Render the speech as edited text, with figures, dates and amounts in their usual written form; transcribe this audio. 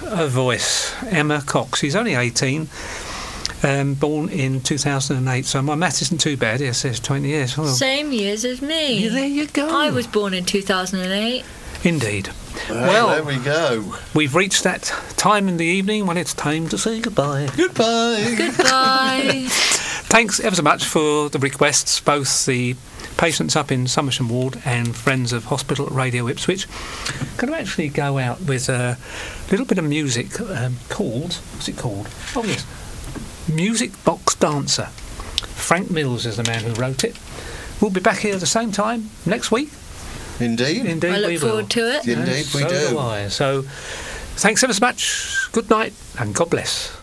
a voice, Emma Cox. She's only 18, born in 2008, so my math isn't too bad. Yes, it's 20 years. Well, Same years as me. yeah, there you go. I was born in 2008. Indeed. Well, there we go. We've reached that time in the evening when it's time to say goodbye. Goodbye. Goodbye. Thanks ever so much for the requests, both the patients up in Somersham Ward and Friends of Hospital Radio Ipswich. I'm going to actually go out with a little bit of music called, what's it called? Oh yes, Music Box Dancer. Frank Mills is the man who wrote it. We'll be back here at the same time next week. Indeed. Indeed, I we look will. forward to it. Indeed, we So do. do I. So, thanks ever so much. Good night and God bless.